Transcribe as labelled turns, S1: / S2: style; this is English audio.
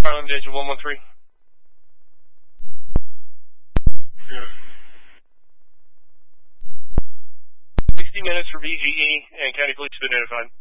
S1: Charlie Danger 113.
S2: Yeah.
S1: 60 minutes for BGE and County Police have been notified.